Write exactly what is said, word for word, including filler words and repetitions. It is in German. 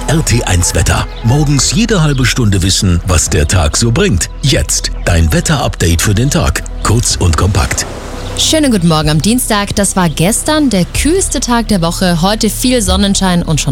R T eins Wetter. Morgens jede halbe Stunde wissen, was der Tag so bringt. Jetzt dein Wetterupdate für den Tag. Kurz und kompakt. Schönen guten Morgen am Dienstag. Das war gestern der kühlste Tag der Woche. Heute viel Sonnenschein und schon